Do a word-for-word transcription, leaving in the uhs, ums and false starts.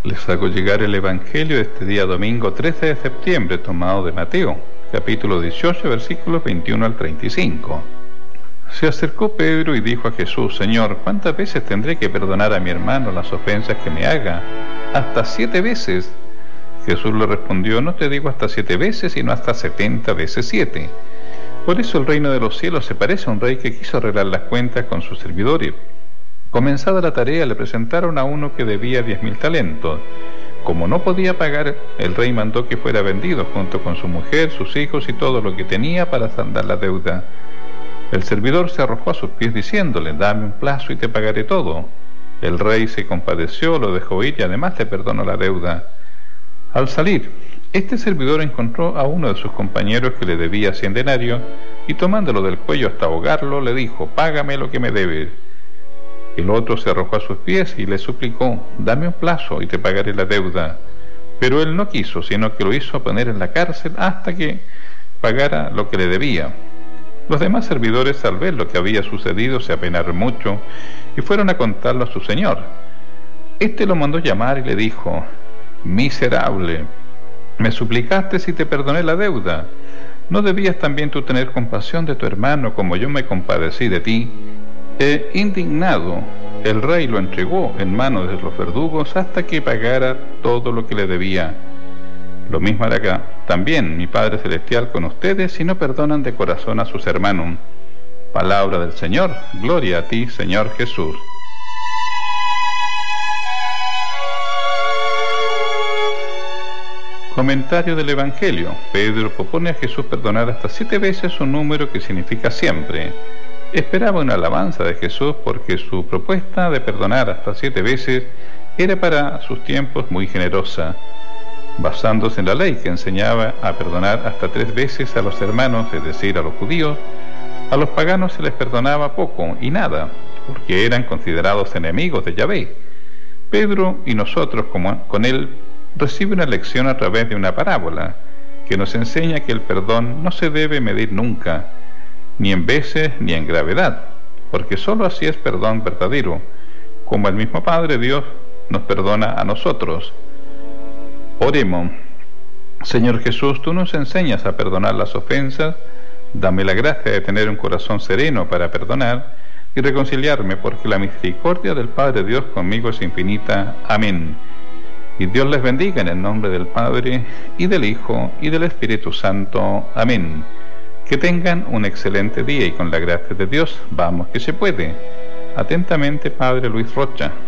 Les hago llegar el Evangelio de este día domingo trece de septiembre, tomado de Mateo, capítulo dieciocho, versículos veintiuno al treinta y cinco. Se acercó Pedro y dijo a Jesús: Señor, ¿cuántas veces tendré que perdonar a mi hermano las ofensas que me haga? ¿Hasta siete veces? Jesús le respondió: No te digo hasta siete veces, sino hasta setenta veces siete. Por eso el reino de los cielos se parece a un rey que quiso arreglar las cuentas con sus servidores. Comenzada la tarea, le presentaron a uno que debía diez mil talentos. Como no podía pagar, el rey mandó que fuera vendido junto con su mujer, sus hijos y todo lo que tenía para saldar la deuda. El servidor se arrojó a sus pies diciéndole: Dame un plazo y te pagaré todo. El rey se compadeció, lo dejó ir y además le perdonó la deuda. Al salir, este servidor encontró a uno de sus compañeros que le debía cien denarios y tomándolo del cuello hasta ahogarlo, le dijo: Págame lo que me debes. El otro se arrojó a sus pies y le suplicó: Dame un plazo y te pagaré la deuda. Pero él no quiso, sino que lo hizo poner en la cárcel hasta que pagara lo que le debía. Los demás servidores, al ver lo que había sucedido, se apenaron mucho y fueron a contarlo a su señor. Este lo mandó llamar y le dijo: Miserable, me suplicaste si te perdoné la deuda. ¿No debías también tú tener compasión de tu hermano como yo me compadecí de ti? E indignado, el rey lo entregó en manos de los verdugos hasta que pagara todo lo que le debía. Lo mismo hará también mi Padre Celestial con ustedes si no perdonan de corazón a sus hermanos. Palabra del Señor. Gloria a ti, Señor Jesús. Comentario del Evangelio. Pedro propone a Jesús perdonar hasta siete veces un número que significa siempre. Esperaba una alabanza de Jesús porque su propuesta de perdonar hasta siete veces era para sus tiempos muy generosa, basándose en la ley que enseñaba a perdonar hasta tres veces a los hermanos, es decir, a los judíos. A los paganos se les perdonaba poco y nada, porque eran considerados enemigos de Yahvé. Pedro y nosotros como con él recibe una lección a través de una parábola que nos enseña que el perdón no se debe medir nunca, ni en veces ni en gravedad, porque sólo así es perdón verdadero, como el mismo Padre Dios nos perdona a nosotros. Oremos. Señor Jesús, tú nos enseñas a perdonar las ofensas. Dame la gracia de tener un corazón sereno para perdonar y reconciliarme, porque la misericordia del Padre Dios conmigo es infinita. Amén. Y Dios les bendiga en el nombre del Padre, y del Hijo, y del Espíritu Santo. Amén. Que tengan un excelente día y con la gracia de Dios, vamos que se puede. Atentamente, Padre Luis Rocha.